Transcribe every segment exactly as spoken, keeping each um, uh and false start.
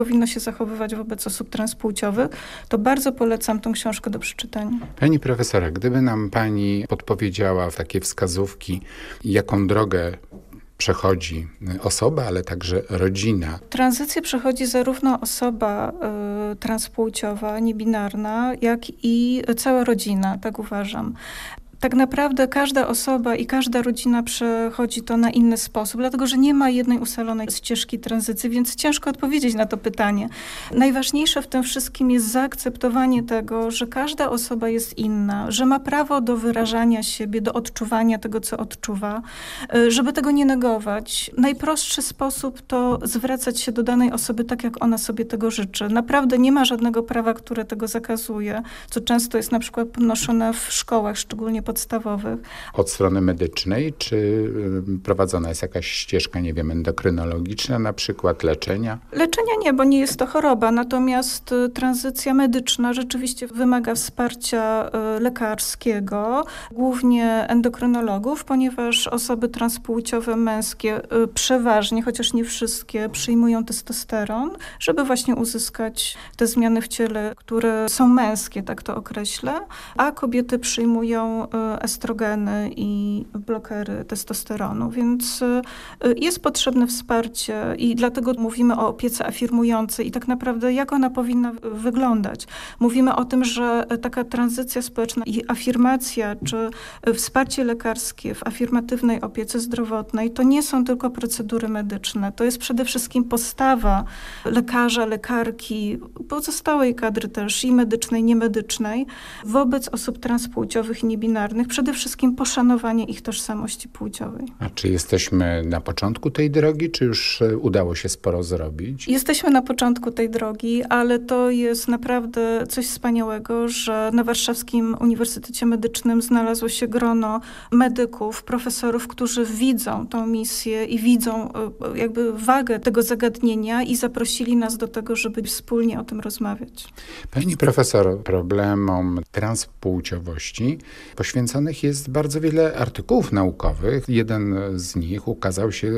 powinno się zachowywać wobec osób transpłciowych, to bardzo polecam tę książkę do przeczytania. Pani profesora, gdyby nam pani podpowiedziała takie wskazówki, jaką drogę przechodzi osoba, ale także rodzina. Tranzycję przechodzi zarówno osoba y, transpłciowa, niebinarna, jak i cała rodzina, tak uważam. Tak naprawdę każda osoba i każda rodzina przechodzi to na inny sposób, dlatego że nie ma jednej ustalonej ścieżki tranzycji, więc ciężko odpowiedzieć na to pytanie. Najważniejsze w tym wszystkim jest zaakceptowanie tego, że każda osoba jest inna, że ma prawo do wyrażania siebie, do odczuwania tego, co odczuwa, żeby tego nie negować. Najprostszy sposób to zwracać się do danej osoby tak, jak ona sobie tego życzy. Naprawdę nie ma żadnego prawa, które tego zakazuje, co często jest na przykład podnoszone w szkołach, szczególnie podstawowych. Od strony medycznej, czy prowadzona jest jakaś ścieżka, nie wiem, endokrynologiczna, na przykład leczenia? Leczenia nie, bo nie jest to choroba, natomiast tranzycja medyczna rzeczywiście wymaga wsparcia lekarskiego, głównie endokrynologów, ponieważ osoby transpłciowe męskie przeważnie, chociaż nie wszystkie, przyjmują testosteron, żeby właśnie uzyskać te zmiany w ciele, które są męskie, tak to określę, a kobiety przyjmują estrogeny i blokery testosteronu, więc jest potrzebne wsparcie i dlatego mówimy o opiece afirmującej i tak naprawdę jak ona powinna wyglądać. Mówimy o tym, że taka tranzycja społeczna i afirmacja, czy wsparcie lekarskie w afirmatywnej opiece zdrowotnej to nie są tylko procedury medyczne. To jest przede wszystkim postawa lekarza, lekarki, pozostałej kadry też i medycznej, niemedycznej wobec osób transpłciowych i niebinarnych. Przede wszystkim poszanowanie ich tożsamości płciowej. A czy jesteśmy na początku tej drogi, czy już udało się sporo zrobić? Jesteśmy na początku tej drogi, ale to jest naprawdę coś wspaniałego, że na Warszawskim Uniwersytecie Medycznym znalazło się grono medyków, profesorów, którzy widzą tą misję i widzą jakby wagę tego zagadnienia i zaprosili nas do tego, żeby wspólnie o tym rozmawiać. Pani profesor, problemom transpłciowości poświęconych jest bardzo wiele artykułów naukowych. Jeden z nich ukazał się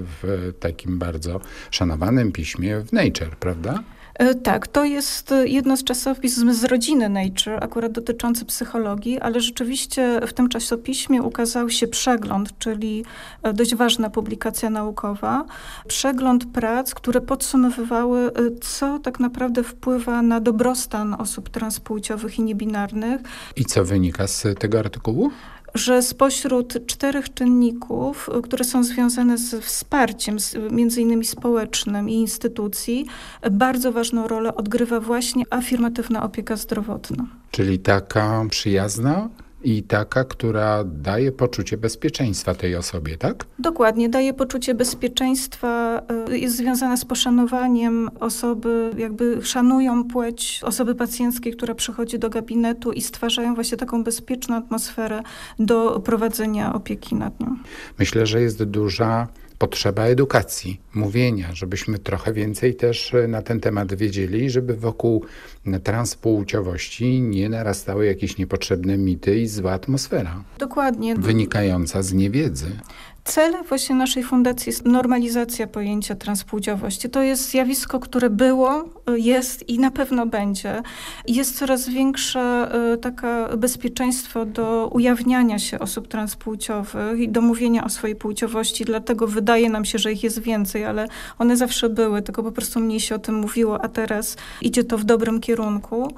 w takim bardzo szanowanym piśmie w Nature, prawda? Tak, to jest jedno z czasopism z rodziny Nature, akurat dotyczący psychologii, ale rzeczywiście w tym czasopiśmie ukazał się przegląd, czyli dość ważna publikacja naukowa. Przegląd prac, które podsumowywały, co tak naprawdę wpływa na dobrostan osób transpłciowych i niebinarnych. I co wynika z tego artykułu? Że spośród czterech czynników, które są związane z wsparciem, między innymi społecznym i instytucji, bardzo ważną rolę odgrywa właśnie afirmatywna opieka zdrowotna. Czyli taka przyjazna i taka, która daje poczucie bezpieczeństwa tej osobie, tak? Dokładnie, daje poczucie bezpieczeństwa, jest związana z poszanowaniem osoby, jakby szanują płeć osoby pacjenckiej, która przychodzi do gabinetu i stwarzają właśnie taką bezpieczną atmosferę do prowadzenia opieki nad nią. Myślę, że jest duża potrzeba edukacji, mówienia, żebyśmy trochę więcej też na ten temat wiedzieli, żeby wokół transpłciowości nie narastały jakieś niepotrzebne mity i zła atmosfera. Dokładnie. Wynikająca z niewiedzy. Celem właśnie naszej fundacji jest normalizacja pojęcia transpłciowości. To jest zjawisko, które było, jest i na pewno będzie. Jest coraz większe taka bezpieczeństwo do ujawniania się osób transpłciowych i do mówienia o swojej płciowości. Dlatego wydaje nam się, że ich jest więcej, ale one zawsze były, tylko po prostu mniej się o tym mówiło, a teraz idzie to w dobrym kierunku.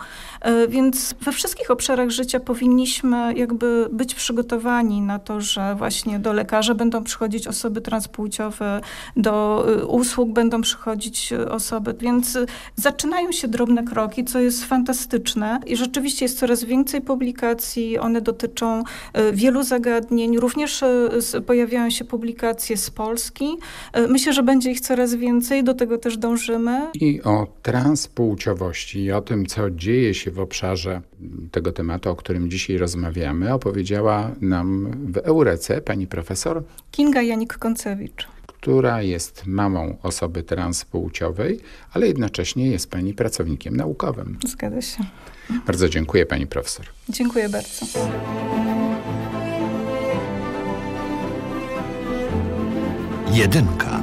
Więc we wszystkich obszarach życia powinniśmy jakby być przygotowani na to, że właśnie do lekarza będą przychodzić osoby transpłciowe, do usług będą przychodzić osoby, więc zaczynają się drobne kroki, co jest fantastyczne i rzeczywiście jest coraz więcej publikacji, one dotyczą wielu zagadnień, również pojawiają się publikacje z Polski. Myślę, że będzie ich coraz więcej, do tego też dążymy. I o transpłciowości i o tym, co dzieje się w obszarze tego tematu, o którym dzisiaj rozmawiamy, opowiedziała nam w Eurece pani profesor Kinga Janik-Koncewicz, która jest mamą osoby transpłciowej, ale jednocześnie jest pani pracownikiem naukowym. Zgadza się. Bardzo dziękuję pani profesor. Dziękuję bardzo. Jedynka.